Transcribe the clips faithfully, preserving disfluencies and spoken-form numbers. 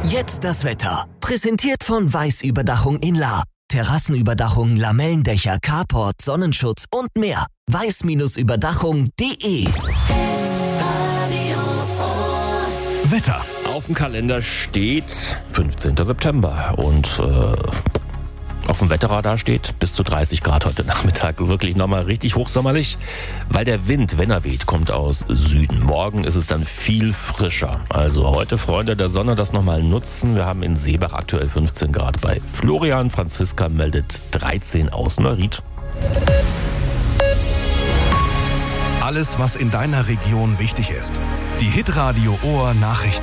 Jetzt das Wetter. Präsentiert von Weiß-Überdachung in Lahr. Terrassenüberdachung, Lamellendächer, Carport, Sonnenschutz und mehr. weiß-überdachung punkt de. Wetter. Auf dem Kalender steht fünfzehnter September und äh, auf dem Wetterradar steht bis zu dreißig Grad heute Nachmittag. Wirklich nochmal richtig hochsommerlich, weil der Wind, wenn er weht, kommt aus Süden. Morgen ist es dann viel frischer. Also heute, Freunde der Sonne, das nochmal nutzen. Wir haben in Seebach aktuell fünfzehn Grad. Bei Florian Franziska meldet dreizehn aus Neuried. Alles, was in deiner Region wichtig ist. Die Hitradio Ohr Nachrichten.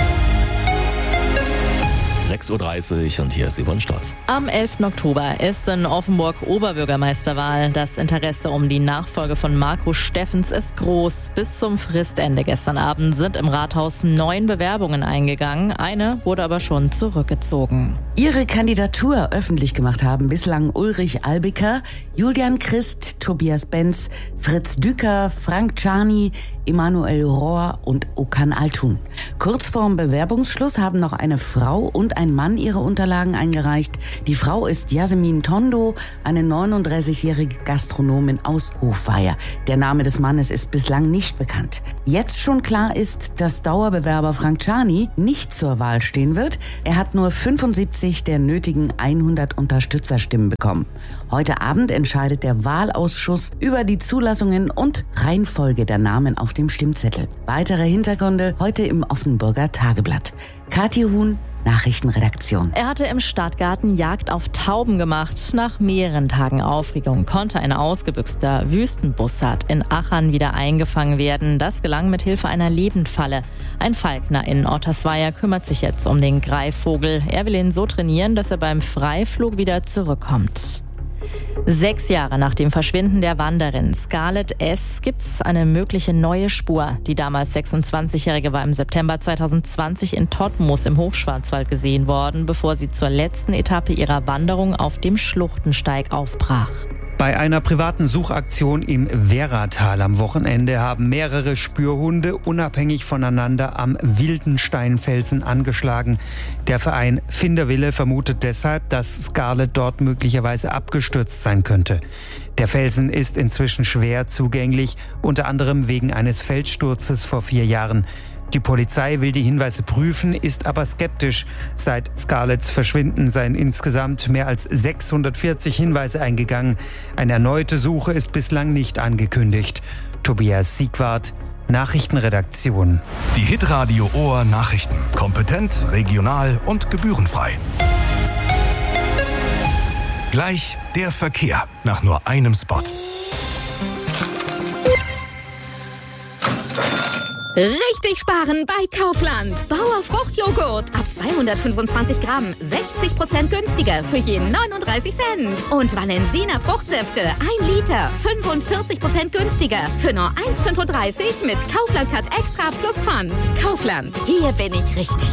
sechs Uhr dreißig und hier ist Yvonne Strauß. Am elften Oktober ist in Offenburg Oberbürgermeisterwahl. Das Interesse um die Nachfolge von Marco Steffens ist groß. Bis zum Fristende gestern Abend sind im Rathaus neun Bewerbungen eingegangen. Eine wurde aber schon zurückgezogen. Ihre Kandidatur öffentlich gemacht haben bislang Ulrich Albiker, Julian Christ, Tobias Benz, Fritz Düker, Frank Czarny, Emanuel Rohr und Okan Altun. Kurz vorm Bewerbungsschluss haben noch eine Frau und ein Mann ihre Unterlagen eingereicht. Die Frau ist Yasemin Tondo, eine neununddreißigjährige Gastronomin aus Hofweier. Der Name des Mannes ist bislang nicht bekannt. Jetzt schon klar ist, dass Dauerbewerber Frank Czarny nicht zur Wahl stehen wird. Er hat nur fünfundsiebzig der nötigen hundert Unterstützerstimmen bekommen. Heute Abend entscheidet der Wahlausschuss über die Zulassungen und Reihenfolge der Namen auf dem Stimmzettel. Weitere Hintergründe heute im Offenburger Tageblatt. Kathi Huhn, Nachrichtenredaktion. Er hatte im Stadtgarten Jagd auf Tauben gemacht. Nach mehreren Tagen Aufregung konnte ein ausgebüxter Wüstenbussard in Achern wieder eingefangen werden. Das gelang mit Hilfe einer Lebendfalle. Ein Falkner in Ottersweier kümmert sich jetzt um den Greifvogel. Er will ihn so trainieren, dass er beim Freiflug wieder zurückkommt. Sechs Jahre nach dem Verschwinden der Wanderin Scarlett S. gibt's eine mögliche neue Spur. Die damals sechsundzwanzigjährige war im September zweitausendzwanzig in Todtmoos im Hochschwarzwald gesehen worden, bevor sie zur letzten Etappe ihrer Wanderung auf dem Schluchtensteig aufbrach. Bei einer privaten Suchaktion im Werratal am Wochenende haben mehrere Spürhunde unabhängig voneinander am Wildensteinfelsen angeschlagen. Der Verein Finderwille vermutet deshalb, dass Scarlett dort möglicherweise abgestürzt sein könnte. Der Felsen ist inzwischen schwer zugänglich, unter anderem wegen eines Felssturzes vor vier Jahren. Die Polizei will die Hinweise prüfen, ist aber skeptisch. Seit Scarletts Verschwinden seien insgesamt mehr als sechshundertvierzig Hinweise eingegangen. Eine erneute Suche ist bislang nicht angekündigt. Tobias Siegwart, Nachrichtenredaktion. Die Hitradio Ohr Nachrichten. Kompetent, regional und gebührenfrei. Gleich der Verkehr nach nur einem Spot. Richtig sparen bei Kaufland. Bauer Fruchtjoghurt ab zweihundertfünfundzwanzig Gramm, sechzig Prozent günstiger für je neununddreißig Cent. Und Valensina Fruchtsäfte, ein Liter, fünfundvierzig Prozent günstiger für nur eins Komma fünfunddreißig mit Kaufland Cut Extra plus Pfand. Kaufland, hier bin ich richtig.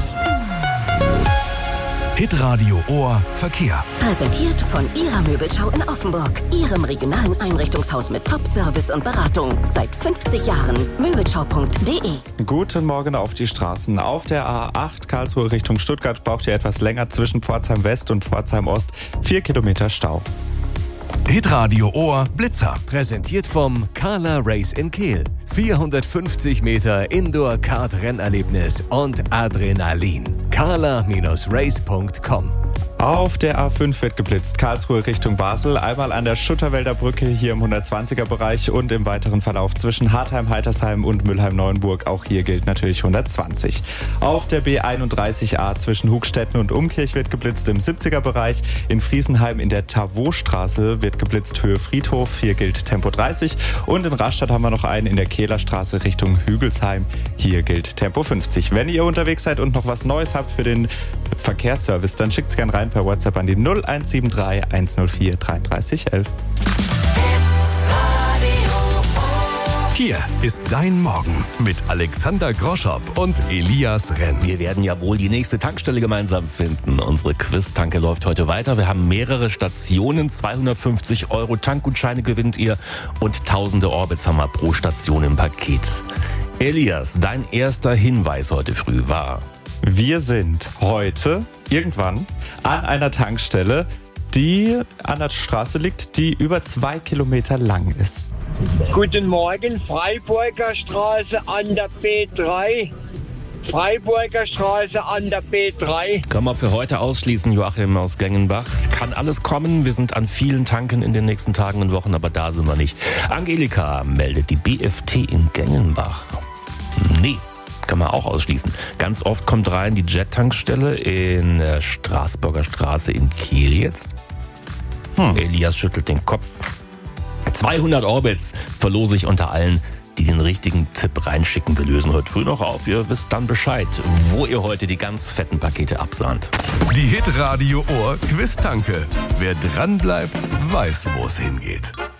Hitradio Ohr Verkehr. Präsentiert von Ihrer Möbelschau in Offenburg. Ihrem regionalen Einrichtungshaus mit Top-Service und Beratung. Seit fünfzig Jahren. Möbelschau punkt de. Guten Morgen auf die Straßen. Auf der A acht Karlsruhe Richtung Stuttgart braucht ihr etwas länger zwischen Pforzheim West und Pforzheim Ost. Vier Kilometer Stau. Hitradio Ohr Blitzer. Präsentiert vom Carla Race in Kehl. vierhundertfünfzig Meter Indoor-Kart-Rennerlebnis und Adrenalin. carla Race punkt com. Auf der A fünf wird geblitzt, Karlsruhe Richtung Basel, einmal an der Schutterwälder Brücke hier im hundertzwanziger Bereich und im weiteren Verlauf zwischen Hartheim, Heitersheim und Mülheim-Neuenburg. Auch hier gilt natürlich hundertzwanzig. Auf der B einunddreißig A zwischen Hugstetten und Umkirch wird geblitzt im siebziger Bereich. In Friesenheim in der Tavotstraße wird geblitzt Höhe Friedhof, hier gilt Tempo dreißig. Und in Rastatt haben wir noch einen in der Kehlerstraße Richtung Hügelsheim, hier gilt Tempo fünfzig. Wenn ihr unterwegs seid und noch was Neues habt für den Verkehrsservice, dann schickt's gerne rein per WhatsApp an die null eins sieben drei eins null vier dreiunddreißig elf. Hier ist dein Morgen mit Alexander Groschopp und Elias Renz. Wir werden ja wohl die nächste Tankstelle gemeinsam finden. Unsere Quiz-Tanke läuft heute weiter. Wir haben mehrere Stationen. zweihundertfünfzig Euro Tankgutscheine gewinnt ihr und tausende Orbits haben wir pro Station im Paket. Elias, dein erster Hinweis heute früh war... Wir sind heute irgendwann an einer Tankstelle, die an der Straße liegt, die über zwei Kilometer lang ist. Guten Morgen, Freiburger Straße an der B drei. Freiburger Straße an der B drei. Kann man für heute ausschließen, Joachim aus Gengenbach. Kann alles kommen. Wir sind an vielen Tanken in den nächsten Tagen und Wochen, aber da sind wir nicht. Angelika meldet die B F T in Gengenbach. Nee, kann man auch ausschließen. Ganz oft kommt rein die Jet-Tankstelle in der Straßburger Straße in Kiel jetzt. Hm. Elias schüttelt den Kopf. zweihundert Orbits verlose ich unter allen, die den richtigen Tipp reinschicken. Wir lösen heute früh noch auf. Ihr wisst dann Bescheid, wo ihr heute die ganz fetten Pakete absahnt. Die Hitradio Ohr Quiz-Tanke. Wer dran bleibt, weiß, wo es hingeht.